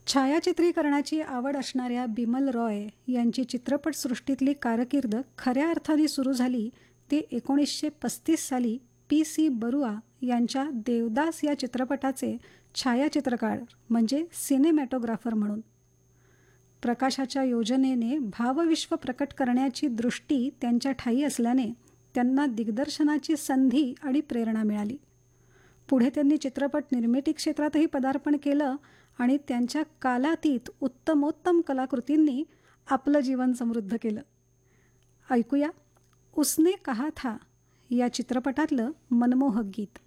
छायाचित्रीकरणाची आवड असणाऱ्या बिमल रॉय यांची चित्रपटसृष्टीतली कारकीर्द खऱ्या अर्थाने सुरू झाली ती 1935 साली पी.सी. बरुआ यांच्या देवदास या चित्रपटाचे छायाचित्रकार म्हणजे सिनेमॅटोग्राफर म्हणून. प्रकाशाच्या योजनेने भावविश्व प्रकट करण्याची दृष्टी त्यांच्या ठायी असल्याने त्यांना दिग्दर्शनाची संधी आणि प्रेरणा मिळाली. पुढे त्यांनी चित्रपट निर्मिती क्षेत्रातही पदार्पण केलं आणि त्यांच्या कालातीत उत्तमोत्तम कलाकृतींनी आपलं जीवन समृद्ध केलं. ऐकूया उसने कहा था या चित्रपटातलं मनमोहक गीत.